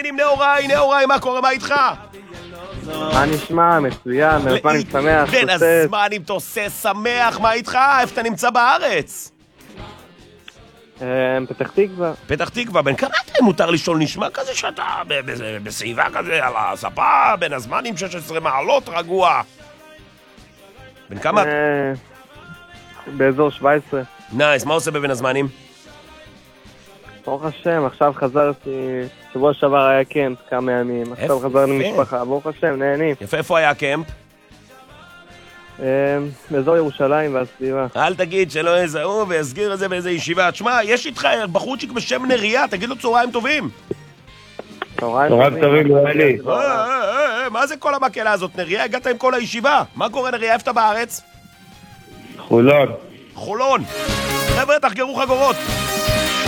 העניינים נאורי, מה קורה, מה איתך? מה נשמע? מצוין, בין הזמנים שמח, בין תוסס. הזמנים תוסס, שמח, מה איתך? איפה אתה נמצא בארץ? פתח תקווה. פתח תקווה, בין כמה אתה מותר לשאול? נשמע כזה שאתה בסביבה כזה על הספה, בין הזמנים 16 מעלות רגוע. בין כמה? באזור 17. נייס, מה עושה בבין הזמנים? ברוך השם, עכשיו חזרתי, שבוע שעבר היה קמפ כמה ימים, עכשיו חזרנו משפחה, ברוך השם, נהנים. יפה, איפה היה הקמפ? באזור ירושלים והסביבה. אל תגיד שלא יזהו ויסגיר את זה באיזה ישיבה. תשמע, יש איתך בחורצ'יק בשם נריה, תגיד לו צהריים טובים. צהריים טובים, נראה. מה זה כל המקהלה הזאת, נריה? הגעת עם כל הישיבה. מה קורה, נריה? איפה אתה בארץ? חולון. חולון. חבר'ה, תחגרו חגורות.